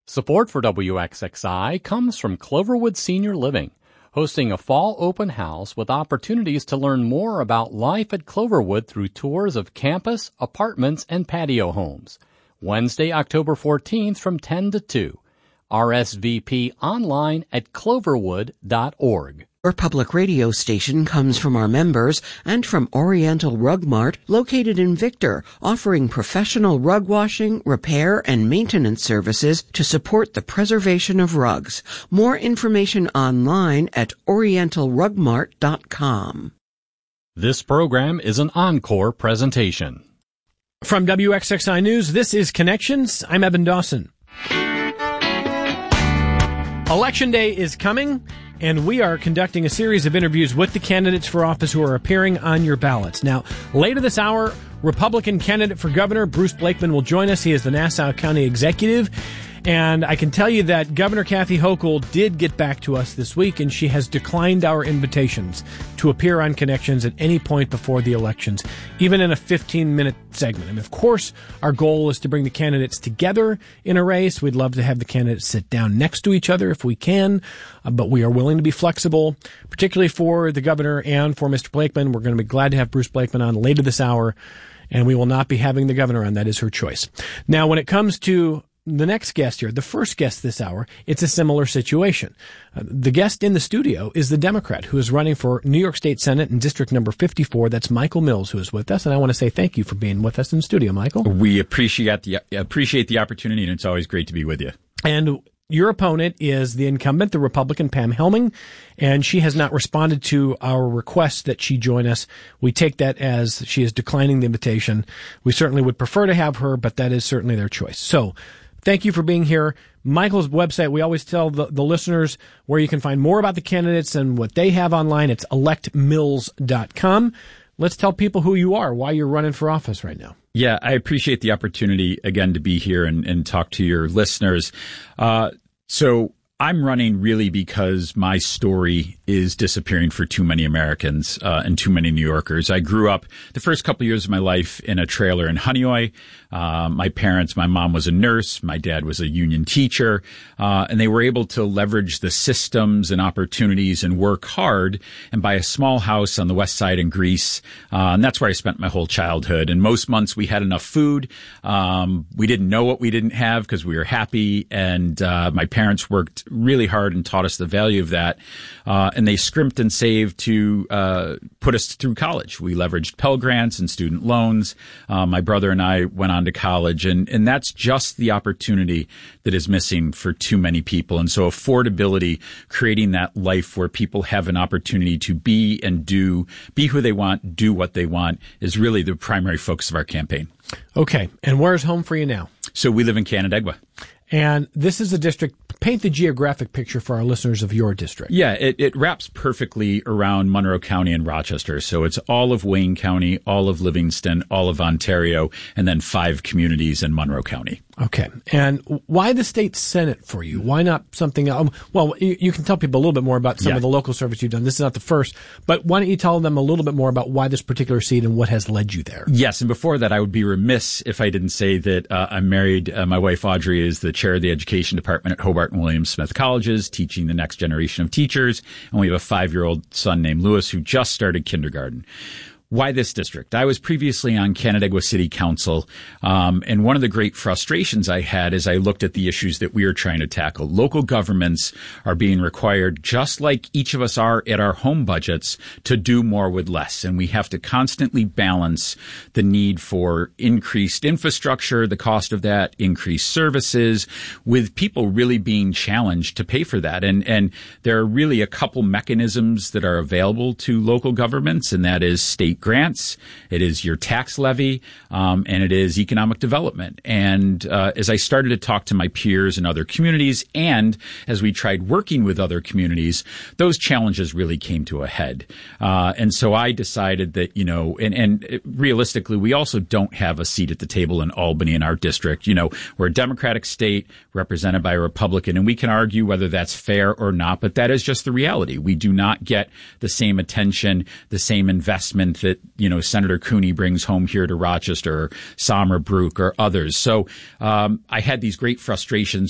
Support for WXXI comes from Cloverwood Senior Living, hosting a fall open house with opportunities to learn more about life at Cloverwood through tours of campus, apartments, and patio homes. Wednesday, October 14th from 10 to 2. RSVP online at cloverwood.org. Our public radio station comes from our members and from Oriental Rug Mart, located in Victor, offering professional rug washing, repair, and maintenance services to support the preservation of rugs. More information online at orientalrugmart.com. This program is an encore presentation. From WXXI News, this is Connections. I'm Evan Dawson. Election Day is coming, and we are conducting a series of interviews with the candidates for office who are appearing on your ballots. Now, later this hour, Republican candidate for governor Bruce Blakeman will join us. He is the Nassau County executive. And I can tell you that Governor Kathy Hochul did get back to us this week, and she has declined our invitations to appear on Connections at any point before the elections, even in a 15-minute segment. And of course, our goal is to bring the candidates together in a race. We'd love to have the candidates sit down next to each other if we can, but we are willing to be flexible, particularly for the governor and for Mr. Blakeman. We're going to be glad to have Bruce Blakeman on later this hour, and we will not be having the governor on. That is her choice. Now, when it comes to the next guest here, the first guest this hour, it's a similar situation. The guest in the studio is the Democrat who is running for New York State Senate in District Number 54. That's Michael Mills, who is with us. And I want to say thank you for being with us in the studio, Michael. We appreciate the opportunity, and it's always great to be with you. And your opponent is the incumbent, the Republican Pam Helming, and she has not responded to our request that she join us. We take that as she is declining the invitation. We certainly would prefer to have her, but that is certainly their choice. So, thank you for being here. Michael's website, we always tell the listeners where you can find more about the candidates and what they have online. It's electmills.com. Let's tell people who you are, why you're running for office right now. Yeah, I appreciate the opportunity, again, to be here and talk to your listeners. So I'm running really because my story is disappearing for too many Americans and too many New Yorkers. I grew up the first couple of years of my life in a trailer in Honeoye. My mom was a nurse, my dad was a union teacher, and they were able to leverage the systems and opportunities and work hard and buy a small house on the west side in Greece. And that's where I spent my whole childhood. And most months we had enough food. We didn't know what we didn't have because we were happy. And my parents worked really hard and taught us the value of that. And they scrimped and saved to put us through college. We leveraged Pell Grants and student loans. My brother and I went on to college, and that's just the opportunity that is missing for too many people. And so affordability, creating that life where people have an opportunity to be who they want, do what they want, is really the primary focus of our campaign. Okay. And where's home for you now? So we live in Canandaigua. And this is a district. Paint the geographic picture for our listeners of your district. Yeah, it wraps perfectly around Monroe County and Rochester. So it's all of Wayne County, all of Livingston, all of Ontario, and then 5 communities in Monroe County. Okay. And why the state Senate for you? Why not something else? Well, you can tell people a little bit more about some of the local service you've done. This is not the first, but why don't you tell them a little bit more about why this particular seat and what has led you there? Yes. And before that, I would be remiss if I didn't say that I'm married. My wife, Audrey, is the chair of the education department at Hobart and William Smith Colleges, teaching the next generation of teachers. And we have a 5-year-old son named Lewis who just started kindergarten. Why this district? I was previously on Canandaigua City Council, and one of the great frustrations I had as I looked at the issues that we are trying to tackle. Local governments are being required, just like each of us are at our home budgets, to do more with less. And we have to constantly balance the need for increased infrastructure, the cost of that, increased services, with people really being challenged to pay for that. And there are really a couple mechanisms that are available to local governments, and that is state grants, it is your tax levy, and it is economic development. And as I started to talk to my peers in other communities, and as we tried working with other communities, those challenges really came to a head. And so I decided that, and realistically, we also don't have a seat at the table in Albany in our district. We're a Democratic state represented by a Republican, and we can argue whether that's fair or not, but that is just the reality. We do not get the same attention, the same investment that, Senator Cooney brings home here to Rochester, or Sommer Brook, or others. So I had these great frustrations